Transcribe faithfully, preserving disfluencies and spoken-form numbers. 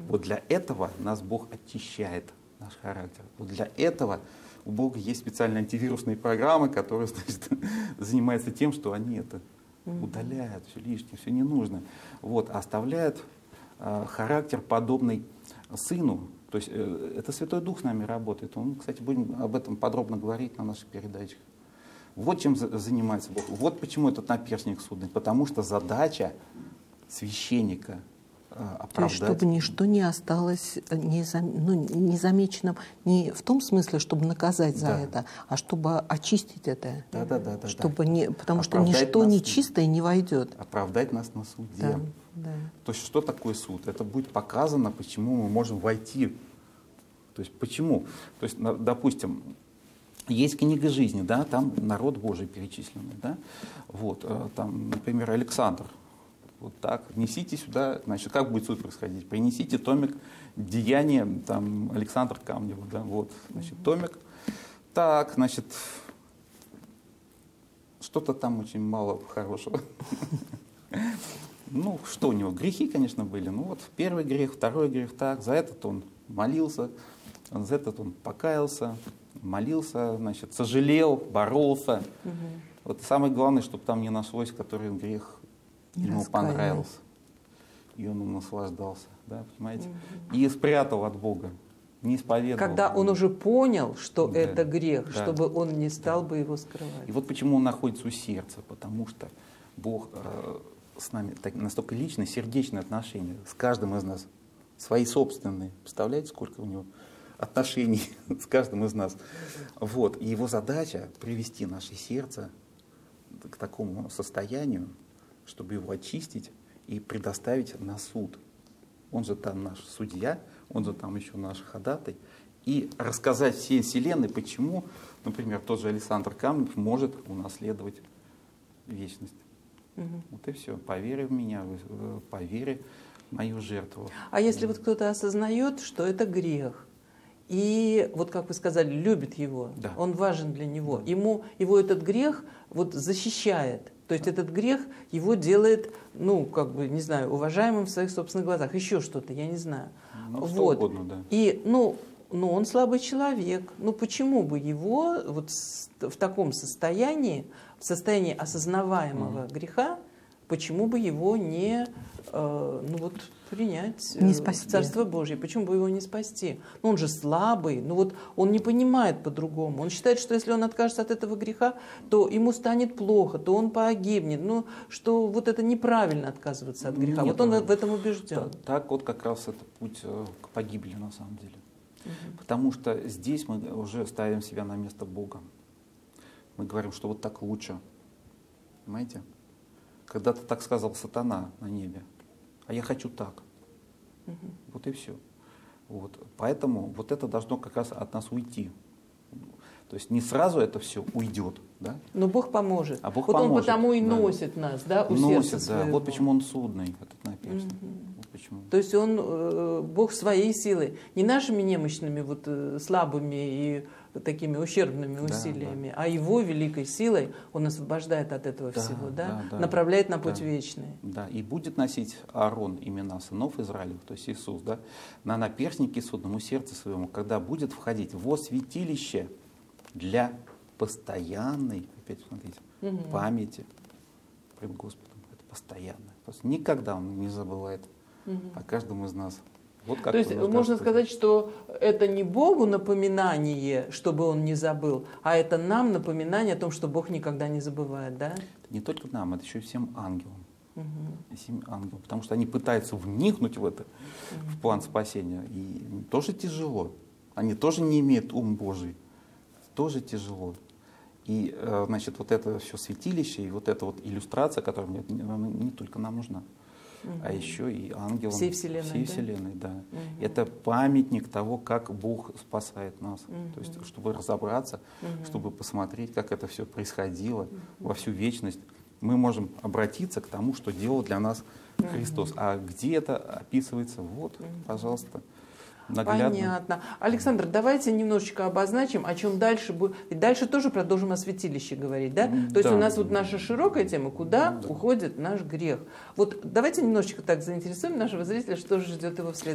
Вот для этого нас Бог очищает, наш характер. Вот для этого у Бога есть специальные антивирусные программы, которые, значит, занимаются тем, что они это удаляют, все лишнее, все ненужное. Вот, а оставляют э, характер, подобный Сыну. То есть э, это Святой Дух с нами работает. Он, кстати, будем об этом подробно говорить на наших передачах. Вот чем за, занимается Бог. Вот почему этот наперстник судный. Потому что задача священника оправдать. То есть, чтобы ничто не осталось незам... ну, незамеченным, не в том смысле, чтобы наказать за да. это, а чтобы очистить это. Да, да, да, да, чтобы да. не... Потому оправдать что ничто нас... нечистое не войдет. Оправдать нас на суде. Да, да. То есть что такое суд? Это будет показано, почему мы можем войти. То есть почему? То есть, допустим, есть книга жизни, да, там народ Божий перечисленный, да, вот, там, например, Александр. Вот так, несите сюда, значит, как будет суд происходить? Принесите томик «Деяния», там, Александр Камнев, да, вот, значит, томик. Так, значит, что-то там очень мало хорошего. Ну, что у него? Грехи, конечно, были. Ну, вот, первый грех, второй грех, так, за этот он молился, за этот он покаялся, молился, значит, сожалел, боролся. Вот самое главное, чтобы там не нашлось, который грех ему понравился, и он им наслаждался, да, понимаете? Угу. И спрятал от Бога, не исповедовал. Когда он уже понял, что да, это грех, да, чтобы он не стал да. бы его скрывать. И вот почему он находится у сердца, потому что Бог э, с нами так, настолько личные, сердечные отношения, с каждым из нас, свои собственные. Представляете, сколько у него отношений с каждым из нас. Вот. И его задача привести наше сердце к такому состоянию, чтобы его очистить и предоставить на суд. Он же там наш судья, он же там еще наш ходатай. И рассказать всей вселенной, почему, например, тот же Александр Камнев может унаследовать вечность. Угу. Вот и все. По вере в меня, по вере в мою жертву. А если вот кто-то осознает, что это грех, и вот как вы сказали, любит его, да. он важен для него, да. ему его этот грех вот защищает. То есть этот грех его делает, ну, как бы, не знаю, уважаемым в своих собственных глазах. Еще что-то, я не знаю. Ну, что вот. угодно, да. И, ну, ну, он слабый человек. Ну, почему бы его вот в таком состоянии, в состоянии осознаваемого mm. греха, почему бы его не, э, ну, вот, принять не э, спасти. в Царство Божье? Почему бы его не спасти? Ну, он же слабый, ну вот он не понимает по-другому. Он считает, что если он откажется от этого греха, то ему станет плохо, то он погибнет. Ну, что вот это неправильно отказываться от греха. Нет, вот он в этом убежден. Так, так вот как раз это путь к погибели на самом деле. Угу. Потому что здесь мы уже ставим себя на место Бога. Мы говорим, что вот так лучше. Понимаете? Когда-то так сказал сатана на небе. А я хочу так. Угу. Вот и все. Вот. Поэтому вот это должно как раз от нас уйти. То есть не сразу это все уйдет. Да? Но Бог поможет. А Бог вот поможет, Он потому и да. носит нас, да, у носит, сердца да. своего. Вот почему он судный, этот наперстник. Угу. Вот почему. То есть Он, э, Бог своей силой, не нашими немощными, вот, э, слабыми и такими ущербными усилиями, да, да. а Его великой силой Он освобождает от этого да, всего, да? Да, да, направляет на путь да, вечный. Да, и будет носить Аарон имена сынов Израилевых, то есть Иисус, да, на наперстнике судному сердце своему, когда будет входить во святилище для постоянной, опять смотрите, угу. памяти пред Господом. Это постоянно. То есть никогда Он не забывает угу. о каждом из нас. Вот как То есть можно сказать, что это не Богу напоминание, чтобы Он не забыл, а это нам напоминание о том, что Бог никогда не забывает, да? Это не только нам, это еще и всем ангелам. Угу. Всем ангелам, потому что они пытаются вникнуть в это, угу. в план спасения. И тоже тяжело. Они тоже не имеют ум Божий. Тоже тяжело. И, значит, вот это все святилище, и вот эта вот иллюстрация, которая мне, не только нам нужна, угу. а еще и ангелам всей Вселенной, всей да? Вселенной, да. Угу. Это памятник того, как Бог спасает нас. Угу. То есть, чтобы разобраться, угу. чтобы посмотреть, как это все происходило угу. во всю вечность, мы можем обратиться к тому, что делал для нас угу. Христос. А где это описывается? Вот, угу. пожалуйста. Наглядно. Понятно. Александр, давайте немножечко обозначим, о чем дальше будет. Ведь дальше тоже продолжим о святилище говорить, да? То да. есть у нас вот наша широкая тема, куда да. уходит наш грех. Вот давайте немножечко так заинтересуем нашего зрителя, что же ждет его в следующем.